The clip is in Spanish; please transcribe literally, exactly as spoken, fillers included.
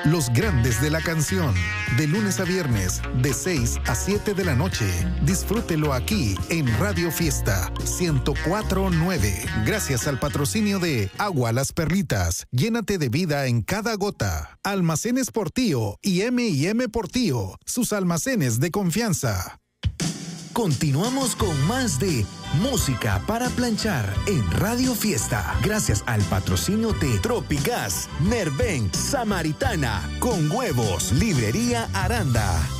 Los grandes de la canción. De lunes a viernes, de seis a siete de la noche. Disfrútelo aquí en Radio Fiesta ciento cuatro punto nueve. Gracias al patrocinio de Agua Las Perlitas. Llénate de vida en cada gota. Almacenes Portillo y eme y eme Portillo. Sus almacenes de confianza. Continuamos con más de Música para Planchar en Radio Fiesta. Gracias al patrocinio de Tropigas, Nerven, Samaritana, Con Huevos, Librería Aranda.